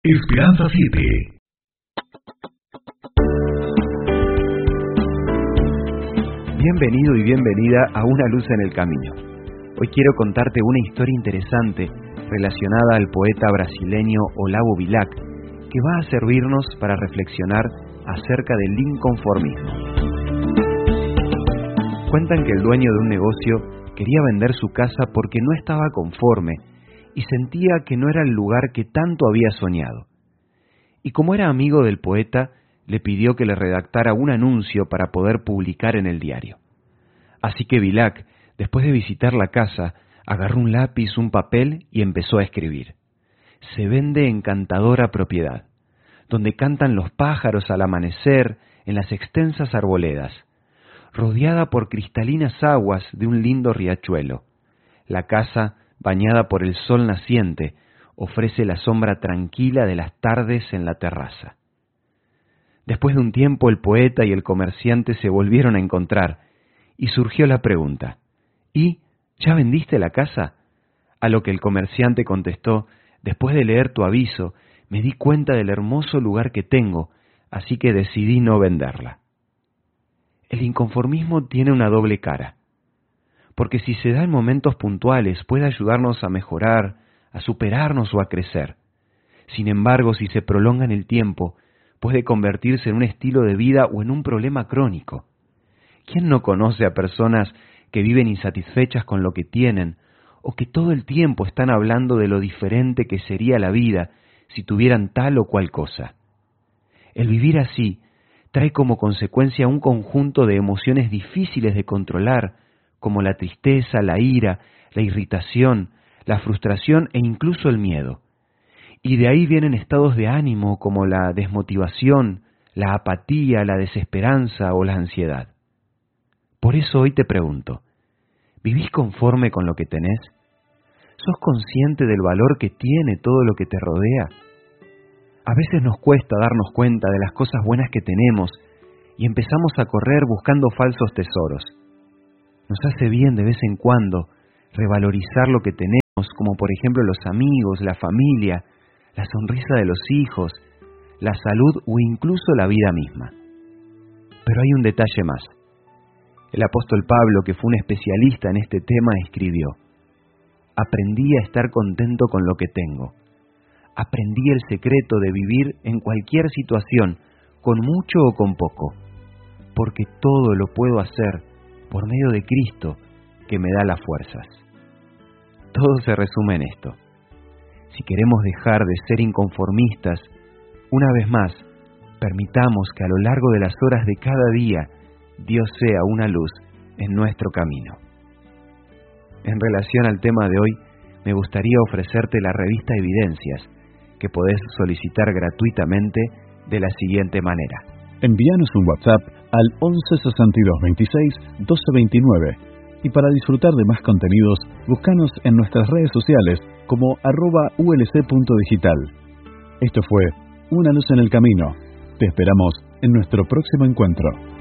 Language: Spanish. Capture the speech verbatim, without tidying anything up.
Esperanza siete. Bienvenido y bienvenida a Una luz en el camino. Hoy quiero contarte una historia interesante relacionada al poeta brasileño Olavo Bilac, que va a servirnos para reflexionar acerca del inconformismo. Cuentan que el dueño de un negocio quería vender su casa porque no estaba conforme y sentía que no era el lugar que tanto había soñado. Y como era amigo del poeta, le pidió que le redactara un anuncio para poder publicar en el diario. Así que Bilac, después de visitar la casa, agarró un lápiz, un papel y empezó a escribir. Se vende encantadora propiedad, donde cantan los pájaros al amanecer en las extensas arboledas, rodeada por cristalinas aguas de un lindo riachuelo. La casa, bañada por el sol naciente, ofrece la sombra tranquila de las tardes en la terraza. Después de un tiempo el poeta y el comerciante se volvieron a encontrar y surgió la pregunta: ¿y ya vendiste la casa? A lo que el comerciante contestó: después de leer tu aviso, me di cuenta del hermoso lugar que tengo, así que decidí no venderla. El inconformismo tiene una doble cara, porque si se da en momentos puntuales puede ayudarnos a mejorar, a superarnos o a crecer. Sin embargo, si se prolonga en el tiempo, puede convertirse en un estilo de vida o en un problema crónico. ¿Quién no conoce a personas que viven insatisfechas con lo que tienen o que todo el tiempo están hablando de lo diferente que sería la vida si tuvieran tal o cual cosa? El vivir así trae como consecuencia un conjunto de emociones difíciles de controlar, como la tristeza, la ira, la irritación, la frustración e incluso el miedo. Y de ahí vienen estados de ánimo como la desmotivación, la apatía, la desesperanza o la ansiedad. Por eso hoy te pregunto, ¿vivís conforme con lo que tenés? ¿Sos consciente del valor que tiene todo lo que te rodea? A veces nos cuesta darnos cuenta de las cosas buenas que tenemos y empezamos a correr buscando falsos tesoros. Nos hace bien de vez en cuando revalorizar lo que tenemos, como por ejemplo los amigos, la familia, la sonrisa de los hijos, la salud o incluso la vida misma. Pero hay un detalle más. El apóstol Pablo, que fue un especialista en este tema, escribió: aprendí a estar contento con lo que tengo. Aprendí el secreto de vivir en cualquier situación, con mucho o con poco, porque todo lo puedo hacer por medio de Cristo, que me da las fuerzas. Todo se resume en esto. Si queremos dejar de ser inconformistas, una vez más, permitamos que a lo largo de las horas de cada día, Dios sea una luz en nuestro camino. En relación al tema de hoy, me gustaría ofrecerte la revista Evidencias, que podés solicitar gratuitamente de la siguiente manera. Envíanos un WhatsApp al once sesenta y dos veintiséis doce veintinueve y para disfrutar de más contenidos, búscanos en nuestras redes sociales como arroba ulc.digital. Esto fue Una luz en el camino. Te esperamos en nuestro próximo encuentro.